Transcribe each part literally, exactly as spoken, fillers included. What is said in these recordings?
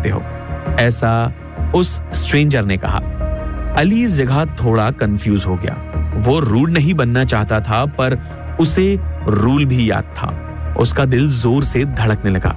सकते हो, ऐसा उस स्ट्रेंजर ने कहा। अली इस जगह थोड़ा कंफ्यूज हो गया। वो रूड नहीं बनना चाहता था, पर उसे रूल भी याद था। उसका दिल जोर से धड़कने लगा।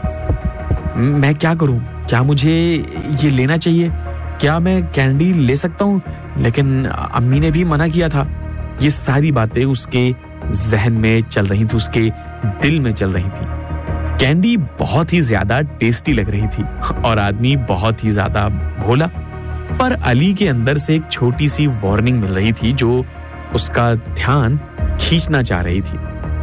मैं क्या करूं? क्या मुझे ये लेना चाहिए? क्या मैं कैंडी ले सकता हूं? लेकिन अम्मी ने भी मना किया था। ये सारी बातें उसके जहन में चल रही थी, उसके दिल में चल रही थी। कैंडी बहुत ही ज्यादा टेस्टी लग रही थी और आदमी बहुत ही ज्यादा भोला, पर अली के अंदर से एक छोटी सी वार्निंग मिल रही थी जो उसका ध्यान खींचना चाह रही थी।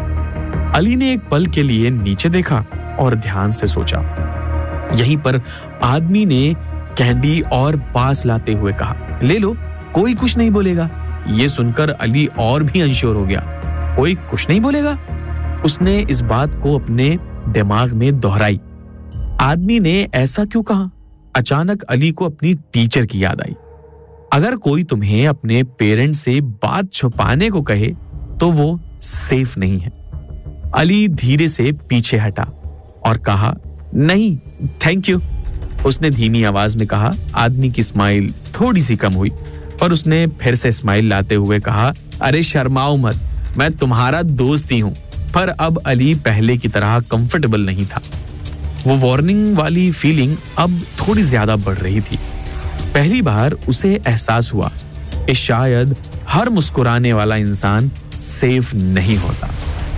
अली ने एक पल के लिए नीचे देखा और ध्यान से सोचा। यहीं पर आदमी ने कैंडी और पास लाते हुए कहा, ले लो, कोई कुछ नहीं बोलेगा। ये सुनकर अली और भी अनश्योर हो गया। कोई कुछ नहीं बोलेगा? उसने इस बात को अपने दिमाग में दोहराई। आदमी ने ऐसा क्यों कहा? अचानक अली को अपनी टीचर की याद आई। अगर कोई तुम्हें अपने पेरेंट्स से बात छुपाने को कहे तो वो सेफ नहीं है। अली धीरे से पीछे हटा और कहा, नहीं थैंक यू। उसने धीमी आवाज में कहा। आदमी की स्माइल थोड़ी सी कम हुई, पर उसने फिर से स्माइल लाते हुए कहा, अरे शर्माओ मत, मैं तुम्हारा दोस्त ही हूं। पर अब अली पहले की तरह कंफर्टेबल नहीं था। वो वार्निंग वाली फीलिंग अब थोड़ी ज्यादा बढ़ रही थी। पहली बार उसे एहसास हुआ कि शायद हर मुस्कुराने वाला इंसान सेफ नहीं होता।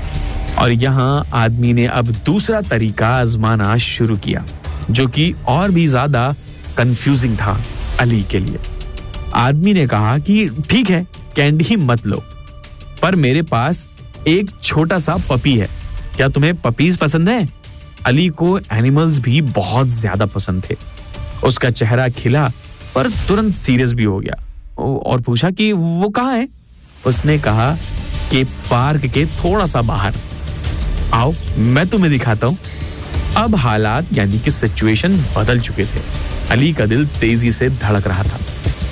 और यहाँ आदमी ने अब दूसरा तरीका आजमाना शुरू किया, जो कि और भी ज्यादा कंफ्यूजिंग था अली के लिए। आदमी ने कहा कि ठीक है, कैंडी मत लो, पर मेरे पास एक छोटा सा पपी है। क्या तुम्हें पपीज पसंद है? अली को एनिमल्स भी बहुत ज्यादा पसंद थे। उसका चेहरा खिला पर तुरंत सीरियस भी हो गया और पूछा कि वो कहाँ है? उसने कहा कि पार्क के थोड़ा सा बाहर। आओ मैं तुम्हें दिखाता हूं। अब हालात यानी कि सिचुएशन बदल चुके थे। अली का दिल तेजी से धड़क रहा था।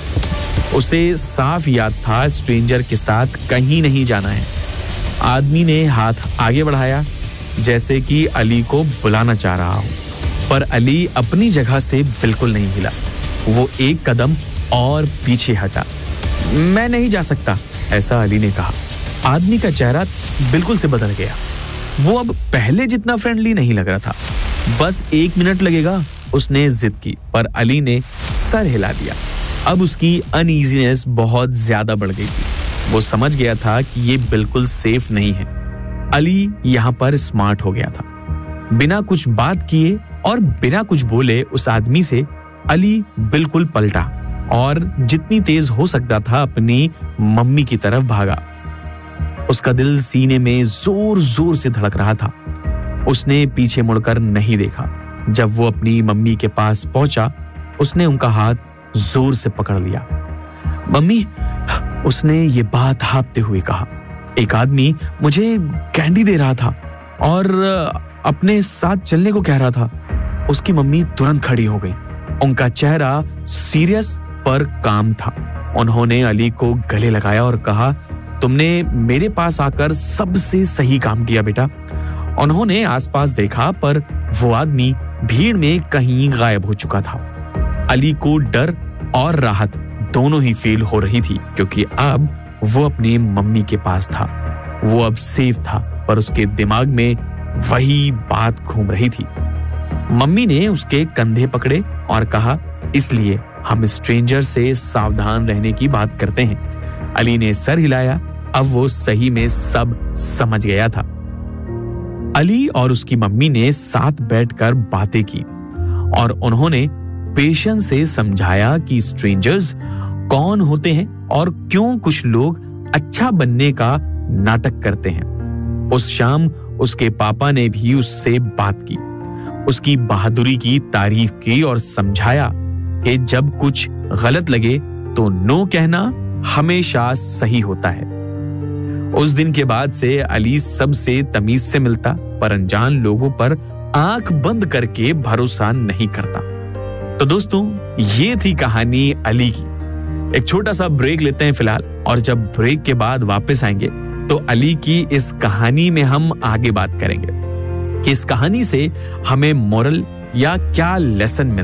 उसे साफ याद था स्ट्रेंजर के साथ कहीं नहीं जाना है। आदमी ने हाथ आगे बढ़ाया जैसे कि अली को बुलाना चाह रहा हो, पर अली अपनी जगह से बिल्कुल नहीं हिला। वो एक कदम और पीछे हटा। मैं नहीं जा सकता, ऐसा अली ने कहा। आदमी का चेहरा बिल्कुल से बदल गया। वो अब पहले जितना फ्रेंडली नहीं लग रहा था। बस एक मिनट लगेगा, उसने जिद की, पर अली ने सर हिला दिया। अब उसकी अनईजीनेस बहुत ज्यादा बढ़ गई थी। वो समझ गया था कि ये बिल्कुल सेफ नहीं है। अली यहाँ पर स्मार्ट हो गया था। बिना कुछ बात किए और बिना कुछ बोले उस आदमी से अली बिल्कुल पलटा और जितनी तेज हो सकता था अपनी मम्मी की तरफ भागा। उसका दिल सीने में जोर जोर से धड़क रहा था। उसने पीछे मुड़कर नहीं देखा। जब वो अपनी मम्मी के पास पहुंचा, उसने उनका हाथ जोर से पकड़ लिया। मम्मी, उसने ये बात हाँफते हुए कहा। एक आदमी मुझे कैंडी दे रहा था और अपने साथ चलने को कह रहा था। उसकी मम्मी तुरंत खड़ी हो गई। उनका चेहरा सीरियस पर काम था। उन्होंने अली को गले लगाया और कहा, तुमने मेरे पास आकर सबसे सही काम किया बेटा। उन्होंने आसपास देखा, पर वो आदमी भीड़ में कहीं गायब हो चुका था। अली को डर और राहत दोनों ही फील हो रही थी, क्योंकि अब वो अपनी मम्मी के पास था। वो अब सेफ था, पर उसके दिमाग में वही बात घूम रही थी। मम्मी ने उसके कंधे पकड़े और कहा, इसलिए हम स्ट्रेंजर से सावधान रहने की बात करते हैं। अली ने सर हिलाया। अब वो सही में सब समझ गया था। अली और उसकी मम्मी ने साथ बैठकर बातें की और उन्होंने पेशेंस से समझाया कि स्ट्रेंजर्स कौन होते हैं और क्यों कुछ लोग अच्छा बनने का नाटक करते हैं। उस शाम उसके पापा ने भी उससे बात की, उसकी बहादुरी की तारीफ की और समझाया कि जब कुछ गलत लगे तो नो कहना हमेशा सही होता है। उस दिन के बाद से अली सबसे तमीज से मिलता, पर अनजान लोगों पर आंख बंद करके भरोसा नहीं करता। तो दोस्तों, ये थी कहानी अली की। एक छोटा सा ब्रेक लेते हैं फिलहाल, और जब ब्रेक के बाद वापस आएंगे तो अली की इस कहानी में हम आगे बात करेंगे कि इस कहानी से हमें मोरल या क्या लेसन मिलता है।